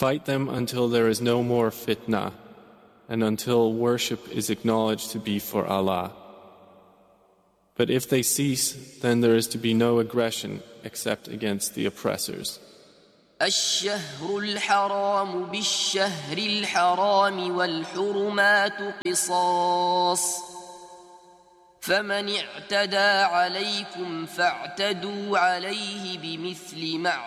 Fight them until there is no more fitna, and until worship is acknowledged to be for Allah. But if they cease, then there is to be no aggression except against the oppressors. الشهر الحرام بالشهر الحرام والحرمات قصاص فمن اعتدى عليكم فاعتدوا عليه بمثل ما